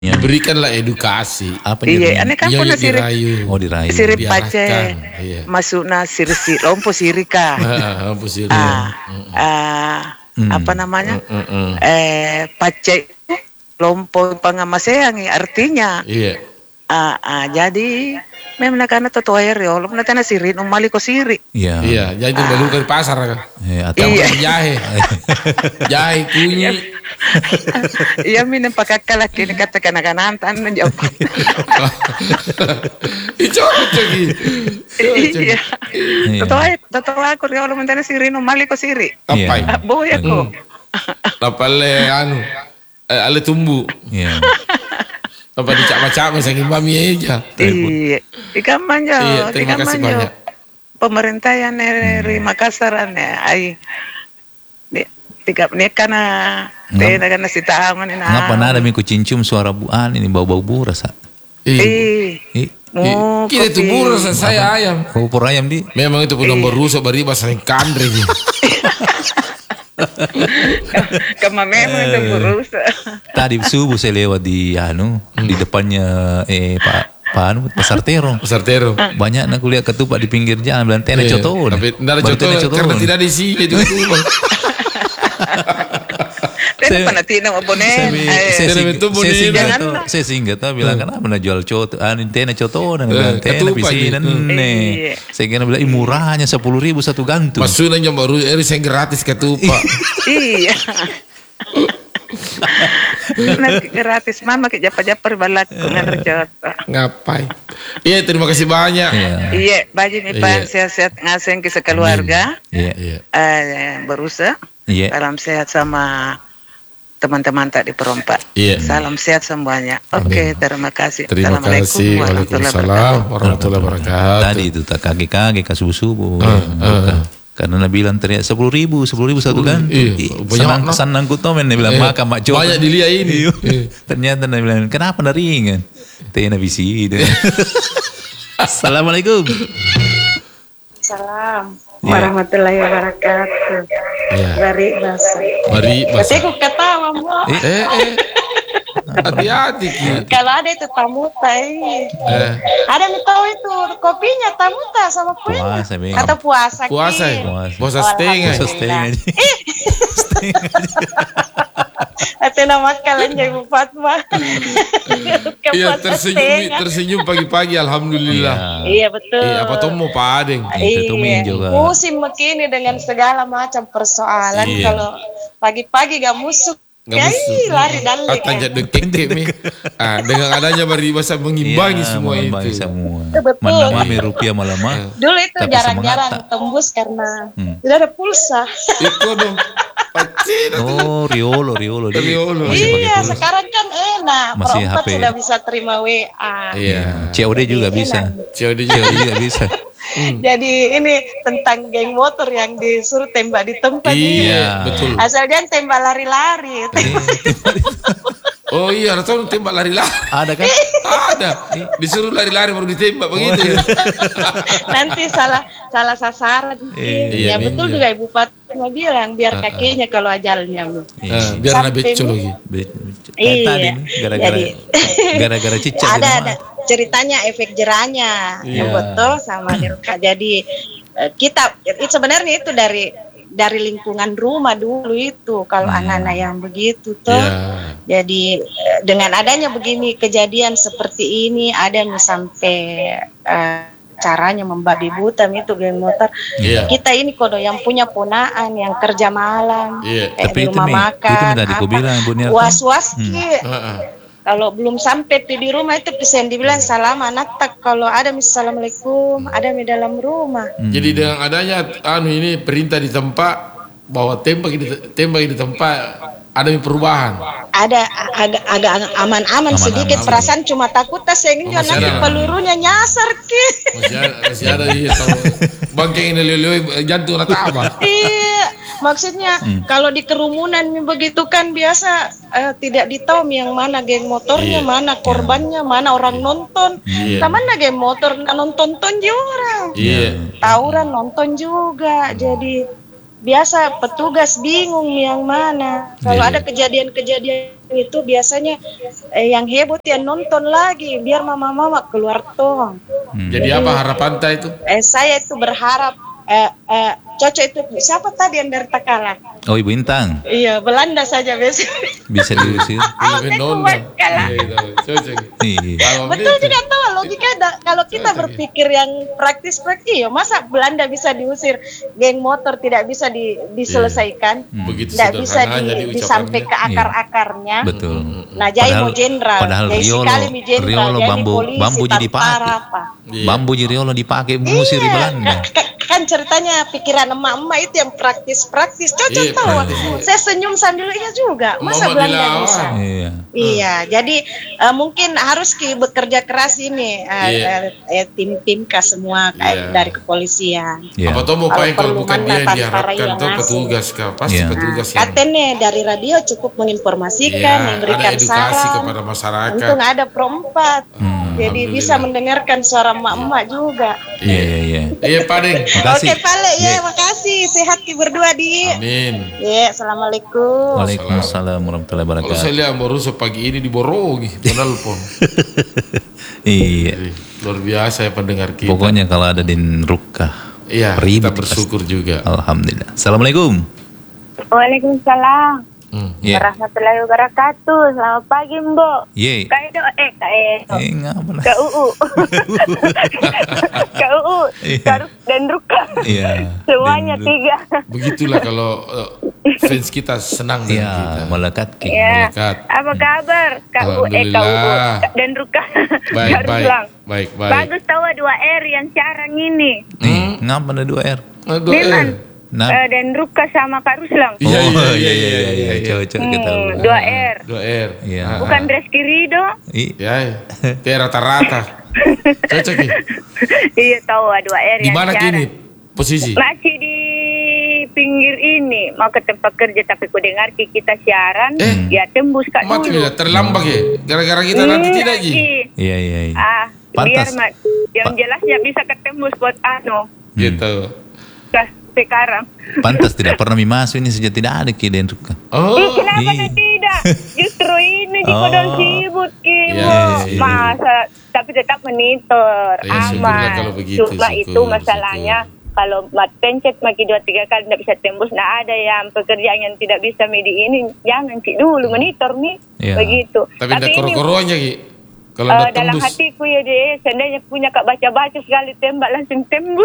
Diberikanlah edukasi. Apa Iya, aneh kan pernah sirip. Dirayu. Oh, dirayu. Sirip Diarahkan, pace. iya. Masukna sirsi lompo sirika. Lampu sirip. Apa namanya? Pace lompo pangamaseang artinya. Iya. Jadi memang karena toto air ya, lo nanti na siri, umali ko siri. Iya. Iya, jadi itu baru ke pasar kan. Atau Jahe. Jahe kunyi. Iya minum pakakala kini kata kanak-kanak tanah jawab. Itu lagi. Iya. Toto aku ya, lo nanti na siri, umali ko siri. Apa? Boy ako. Lapale ale tumbu. Iya. Apa dicak-cak saking mami aja. Iya. Ikan manja. Iya, terima kasih banyak. Pemerintah yang dari Makassar ay tiga ini karena karena si tangan ini. Ngapa nada miku cincum suara buan ini bau-bau buras. Kita itu buras saya ayam. Bau pur ayam di. Memang itu pun nomor rusak bari bahasa kandre ni. Kama memang itu berusaha. Tadi subuh saya lewat di di depannya Pasar Terong. Pasar Terong. Banyak nak kuliah ketupat di pinggir jalan bilang tena coto. Tapi tidak ada coto karena tidak di sini itu. Saya pernah tina abone. Saya singgah tahu bilang kenapa nak jual coto. Tena coto dan bilang tena di sini. Saya kira bilang murahnya 10.000 satu gantung. Maksudnya baru saya gratis ketupat. Iya. Nanti gratis mama ke japar balak dengan coto. Ngapain? Iya, terima kasih banyak. Iya, baju nih pan sehat-sehat ngasih ke sekeluarga. Iya. Berusaha. Salam sehat sama teman-teman tak di perompak. Salam sehat semuanya. Oke, terima kasih. Terima kasih. Waalaikumsalam warahmatullahi wabarakatuh. Tadi itu tak kaki-kaki ke subuh-subuh. Karena Nabi bilang teriak 10.000 satu gantung. Senang kutomen dia bilang makan mak coba. Banyak dilihat ini. Ternyata Nabi bilang kenapa nari ringan? Tena bisi. Assalamualaikum. Salam warahmatullahi wabarakatuh. Mari bahasa. Tapi aku ketawa mau. Hati-hati Ki. Kalau ada itu tamuta ada nih tahu itu kopinya tamuta sama kuenya. Atau puasa. Puasa setengah. Atau nama kalian jadi Ibu Fatma. Iya, tersenyum pagi-pagi alhamdulillah. Iya betul. Apa tomo padeng. Musim begini dengan segala macam persoalan. Kalau pagi-pagi gak musuh. Lari dalik. Tanya dekek mi. Dengan adanya bari bahasa mengimbangi semua itu. Betul. Mana rupiah malam. Dulu itu jarang-jarang tembus karena tidak ada pulsa. Itu dong. Riolo. Iya, sekarang kan enak. Masih Perempat HP. sudah bisa terima WA. Iya. COD juga bisa. COD juga bisa. Jadi ini tentang geng motor yang disuruh tembak di tempat. Iya, betul. Asal jangan tembak lari-lari. Oh iya, atau tembak lari-lari. Ada kan? Ada. Disuruh lari-lari baru ditembak begitu. Nanti salah sasaran. Ya betul juga Ibu Fatma bilang biar kakinya kalau ajalnya. Biar ada becco lagi. Iya. Gara-gara cicak. Ada ceritanya efek jerahnya yang betul sama Nirka. Jadi kita sebenarnya itu dari lingkungan rumah dulu itu kalau anak-anak yang begitu tuh. Jadi dengan adanya begini kejadian seperti ini ada sampai caranya membabi buta itu geng motor. Kita ini kodo yang punya ponaan yang kerja malam, tapi di rumah makan, itu tadi aku bilang Bu Nirka. Was-was kalau belum sampai di rumah itu bisa dibilang salam anak tak kalau ada assalamualaikum ada di dalam rumah. Jadi dengan adanya ini perintah di tempat bahwa tembak di tempat ada perubahan. Ada agak aman-aman sedikit perasaan cuma takut tas yang ini nanti pelurunya nyasar Ki. Masih ada bangkeng ini leloi jantung atau apa? Iya. Maksudnya kalau di kerumunan begitu kan biasa tidak ditahu yang mana geng motornya, mana korbannya, mana orang nonton. Mana geng motor nonton juga orang. Tawuran nonton juga. Jadi biasa petugas bingung yang mana. Kalau ada kejadian-kejadian itu biasanya yang heboh yang nonton lagi biar mama-mama keluar tong. Jadi apa harapan itu? Saya itu berharap Cocok itu siapa tadi yang dari Takala? Oh, Ibu Intang. Iya, Belanda saja biasa. Bisa diusir. Betul juga tahu logika kalau kita berpikir yang praktis, iya masa Belanda bisa diusir, geng motor tidak bisa diselesaikan, tidak bisa disampai ke akar-akarnya. Betul. Nah, jadi mau jenderal, padahal Riolo bambu jadi dipakai. Bambu jadi Riolo dipakai mengusir Belanda. Kan ceritanya pikiran emak-emak itu yang praktis cocok tahu. Saya senyum sambil iya juga masa Belanda bisa. Iya, jadi mungkin harus bekerja keras ini tim-tim semua dari kepolisian. Apa tuh mau pakai kalau bukan dia diharapkan tuh petugas pasti petugas. Katanya dari radio cukup menginformasikan, memberikan saran kepada masyarakat. Untung ada Pro4. Jadi bisa mendengarkan suara emak-emak juga. Iya, Pak Deng. Oke, Pale, makasih. Sehat berdua, Di. Amin. Ya, assalamualaikum. Waalaikumsalam warahmatullahi wabarakatuh. Kalau saya lihat baru pagi ini diborongi, telepon. Iya. Luar biasa ya pendengar kita. Pokoknya kalau ada Din Rukkah, kita bersyukur juga. Alhamdulillah. Assalamualaikum. Waalaikumsalam. Warahmatullahi wabarakatuh. Selamat pagi, Mbok. KUU. KUU. Karus dan Rukkah. Semuanya 3. Begitulah kalau fans kita senang dengan kita. Melekat. Apa kabar? KUU dan Rukkah. Baik. Bagus tahu 2R yang sekarang ini. Ngapa ada 2R? Memang. Dan Rukkah sama Kak Ruslang. Iya. Cocok kita. 2R. Iya. Bukan Reski Ridho. Iya. Kayak rata-rata. Cocok ya. Iya tahu 2R. Di mana kini posisi? Masih di pinggir ini. Mau ke tempat kerja tapi ku dengar kita siaran. Ya tembus Kak dulu. Mati terlambat ya. Gara-gara kita nanti tidak lagi. Iya. Pantas. Biar yang jelasnya bisa ketembus buat Gitu. Sekarang. Pantas tidak pernah masuk ini sejak tidak ada Ki Den Rukkah. Kenapa tidak? Justru ini di Kodon sibuk Ki. Masa tapi tetap monitor aman. Cuma itu masalahnya kalau pencet maki 2-3 kali tidak bisa tembus. Nah ada yang pekerjaan yang tidak bisa medi ini jangan Ki dulu monitor nih. Begitu. Tapi ada koro-koronya Ki. Kalau dalam hatiku ya deh, seandainya punya Kak baca-baca sekali tembak langsung tembus.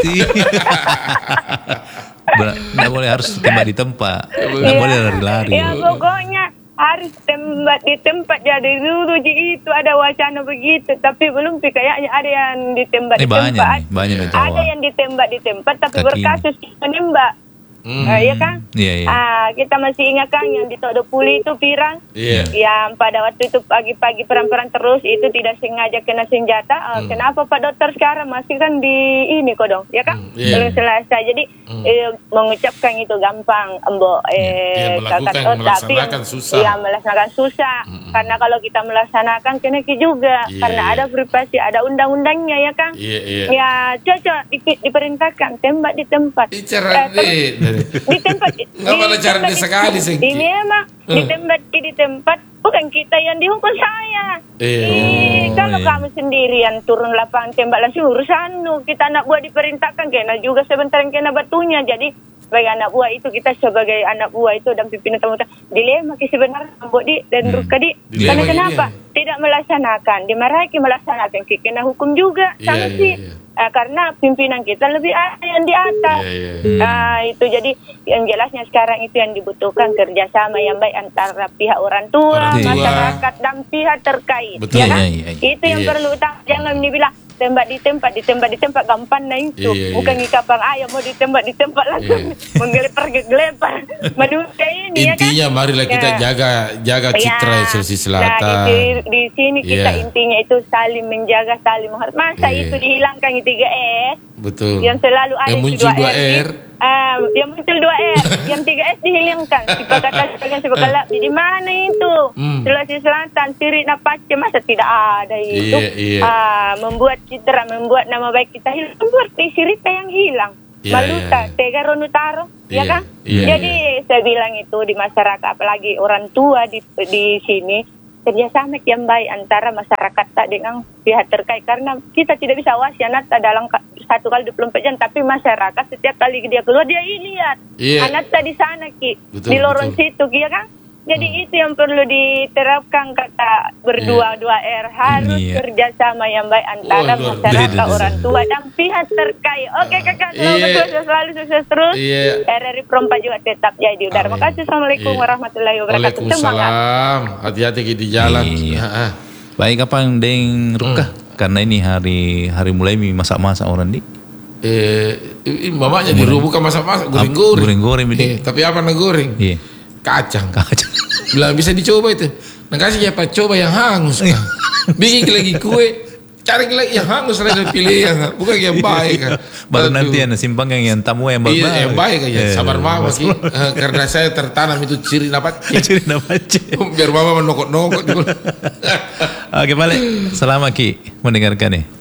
Tidak boleh harus tembak di tempat, tidak boleh lari-lari. Ya pokoknya harus tembak di tempat. Jadi dulu itu ada wacana begitu, tapi belum sih kayaknya ada yang ditembak di tempat. Banyak ada yang ditembak di tempat, tapi berkasus menembak. Iya kan? Kita masih ingat kan yang di Todo Puli itu pirang, yang pada waktu itu pagi-pagi perang-perang terus itu tidak sengaja kena senjata. Kenapa Pak Dokter sekarang masih kan di ini kodong, ya kan? Belum selesai. Jadi mengucapkan itu gampang, Mbok. Melaksanakan susah. Iya, melaksanakan susah. Karena kalau kita melaksanakan kena juga. Karena ada privasi, ada undang-undangnya, ya kan? Ya cocok diperintahkan tembak di tempat. Di tempat nggak pada cara sekali sih ini emang di tempat bukan kita yang dihukum saya. Kalau kamu sendirian turun lapangan tembak langsung urusanmu. Kita anak buah diperintahkan kena juga sebentar yang kena batunya. Jadi sebagai anak buah itu kita sebagai anak buah itu dan pimpinan tamu dilema sebenarnya Mbok Di dan Rukkah Di. Karena kenapa tidak melaksanakan, dimarahi melaksanakan kena hukum juga sanksi. Karena pimpinan kita lebih ada yang di atas. Itu jadi yang jelasnya sekarang itu yang dibutuhkan kerjasama yang baik antara pihak orang tua, masyarakat dan pihak terkait. Betul. Itu yang perlu jangan dibilang tembak di tempat gampang nah itu. Bukan kapang ayam mau ditembak di tempat langsung menggelepar manusia ini. Intinya marilah kita jaga citra Sulawesi Selatan. Di sini kita intinya itu saling menjaga, saling menghormati. Masa itu dihilangkan 3S. Betul. Yang selalu ada yang muncul 2R. Yang muncul 2R, yang 3S dihilangkan. Sepakata di mana itu? Sulawesi Selatan, Sirina Pace masa tidak ada itu. Membuat citra, membuat nama baik kita hilang, membuat cerita yang hilang. Maluta, tega ronutaro, ya kan? Jadi saya bilang itu di masyarakat, apalagi orang tua di sini, kerjasama yang baik antara masyarakat dengan pihak terkait, karena kita tidak bisa awasi anak dalam 1x24 jam, tapi masyarakat setiap kali dia keluar dia lihat anak di sana di lorong situ, ya kan? Jadi itu yang perlu diterapkan, kata berdua 2R, harus kerjasama yang baik antara masyarakat, orang tua dan pihak terkait. Oke kakak, selalu sukses terus. RRI Perompak juga tetap jadi. Terima kasih. Assalamualaikum warahmatullahi wabarakatuh. Waalaikumsalam. Hati-hati di jalan. Baik apa yang deng Ruka? Karena ini hari mulai masak-masak orang di. Mamanya di rumah bukan masak-masak, goreng-goreng. Tapi apa nak goreng? Kacang. Bilang bisa dicoba itu. Nah kasih apa? Coba yang hangus. Bikin lagi kue, cari lagi yang hangus lagi pilih yang bukan yang baik kan. Baru nanti simpang yang tamu yang baik. Iya, yang baik aja. Sabar mama sih. Karena saya tertanam itu ciri napat. Biar mama menokot-nokot. Oke, balik. Selamat Ki mendengarkan nih.